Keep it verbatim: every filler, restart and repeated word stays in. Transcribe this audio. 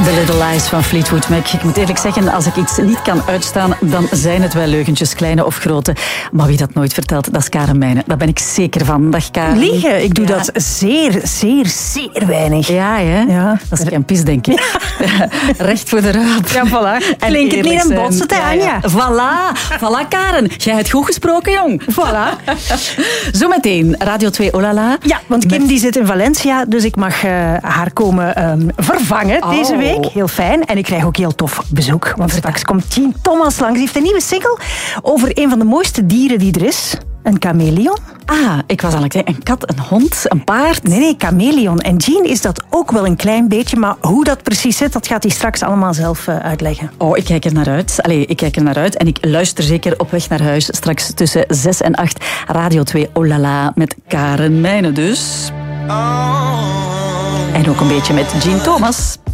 The Little Lies van Fleetwood Mac. Ik moet eerlijk zeggen, als ik iets niet kan uitstaan, dan zijn het wel leugentjes, kleine of grote. Maar wie dat nooit vertelt, dat is Karen Meijnen. Daar ben ik zeker van. Dag Karen. Liegen, ik doe ja. dat zeer, zeer, zeer weinig. Ja, hè? Ja. Dat is geen pis, denk ik. Recht voor de raap. Ja, voilà. En Klink het niet eerlijk een zijn. botsen, Ja, Anja? ja. Voilà, voilà Karen. Jij hebt goed gesproken, jong. Voilà. Zometeen, Radio twee Olala. Ja, want Kim die zit in Valencia, dus ik mag uh, haar komen um, vervangen Oh. deze week. Heel fijn. En ik krijg ook heel tof bezoek, want straks komt Jean Thomas langs. Die heeft een nieuwe single over een van de mooiste dieren die er is. Een chameleon. Ah, ik was aan het denken, een kat, een hond, een paard. Nee, nee, chameleon. En Jean is dat ook wel een klein beetje, maar hoe dat precies zit, dat gaat hij straks allemaal zelf uh, uitleggen. Oh, ik kijk er naar uit. Allee, ik kijk er naar uit en ik luister zeker op weg naar huis. Straks tussen zes en acht. Radio twee Olala met Karen Meijnen dus. En ook een beetje met Jean Thomas.